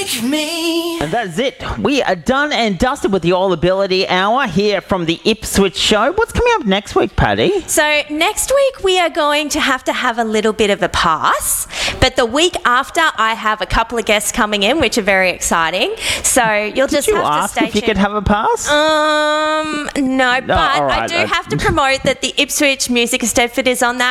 Teach me. And that's it. We are done and dusted with the All Ability Hour here from the Ipswich Show. What's coming up next week, Paddy? So next week we are going to have a little bit of a pass, but the week after I have a couple of guests coming in, which are very exciting. So you'll just have to stay tuned. If you could have a pass? No, but all right. I do have to promote that the Ipswich Music of Stedford is on that